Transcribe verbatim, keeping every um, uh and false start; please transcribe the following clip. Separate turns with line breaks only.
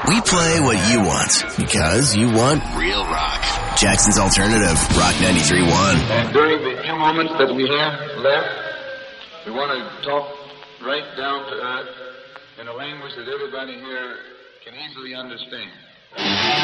We play what you want because you want real rock. Jackson's Alternative, Rock ninety-three point one.
And during the few moments that we have left, we want to talk right down to earth in a language that everybody here can easily understand.